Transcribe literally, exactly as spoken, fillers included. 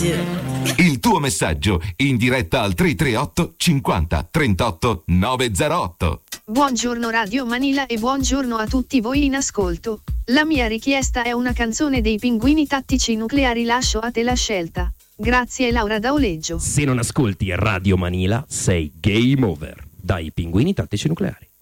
Il tuo messaggio in diretta al tre tre otto cinquanta trentotto novecentotto. Buongiorno Radio Manila e buongiorno a tutti voi in ascolto. La mia richiesta è una canzone dei Pinguini Tattici Nucleari, lascio a te la scelta. Grazie Laura da Oleggio. Se non ascolti Radio Manila sei game over. Dai Pinguini Tattici Nucleari.